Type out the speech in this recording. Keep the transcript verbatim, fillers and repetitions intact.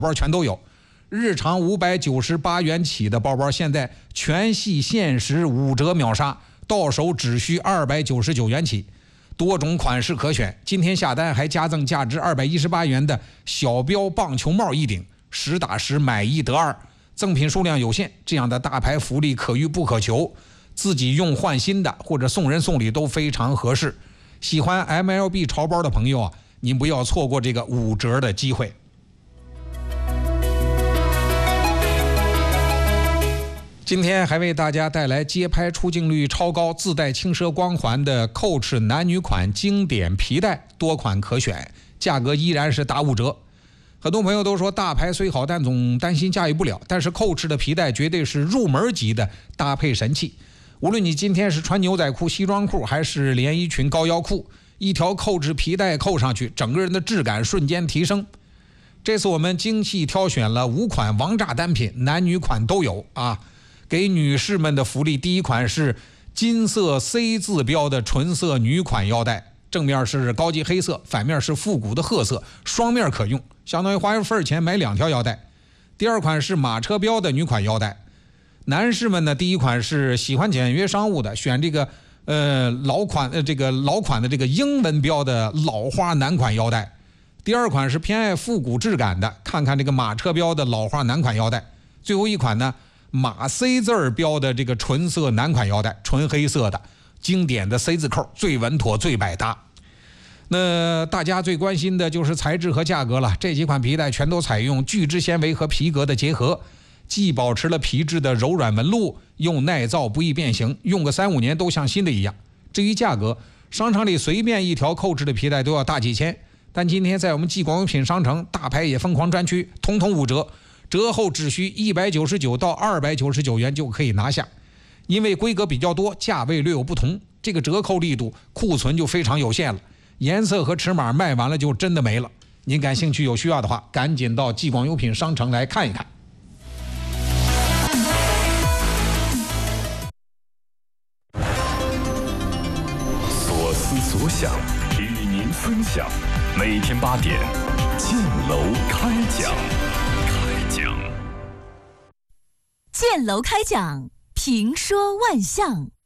包全都有。日常五百九十八元起的包包，现在全系限时五折秒杀，到手只需二百九十九元起，多种款式可选。今天下单还加赠价值二百一十八元的小标棒球帽一顶，实打实买一得二，赠品数量有限，这样的大牌福利可遇不可求，自己用换新的或者送人送礼都非常合适。喜欢 M L B 潮包的朋友啊，您不要错过这个五折的机会。今天还为大家带来街拍出镜率超高、自带轻奢光环的 Coach 男女款经典皮带，多款可选，价格依然是打五折。很多朋友都说大牌虽好，但总担心驾驭不了。但是 Coach 的皮带绝对是入门级的搭配神器。无论你今天是穿牛仔裤、西装裤，还是连衣裙、高腰裤，一条 Coach 皮带扣上去，整个人的质感瞬间提升。这次我们精细挑选了五款王炸单品，男女款都有啊。给女士们的福利，第一款是金色 C 字标的纯色女款腰带，正面是高级黑色，反面是复古的褐色，双面可用，相当于花一份钱买两条腰带。第二款是马车标的女款腰带，男士们呢，第一款是喜欢简约商务的，选这个呃老款呃这个老款的这个英文标的老花男款腰带。第二款是偏爱复古质感的，看看这个马车标的老花男款腰带。最后一款呢，马 C 字标的这个纯色男款腰带，纯黑色的，经典的 C 字扣，最稳妥最百搭。那大家最关心的就是材质和价格了。这几款皮带全都采用聚酯纤维和皮革的结合，既保持了皮质的柔软纹路，又耐造不易变形，用个三五年都像新的一样。至于价格，商场里随便一条扣制的皮带都要大几千，但今天在我们季广用品商城大牌也疯狂专区，通通五折，折后只需一百九十九到二百九十九元就可以拿下。因为规格比较多，价位略有不同，这个折扣力度库存就非常有限了，颜色和尺码卖完了就真的没了。您感兴趣有需要的话，赶紧到季广用品商城来看一看。 所思所想与您分享，每天八点建楼开讲。 建楼开讲，评说万象。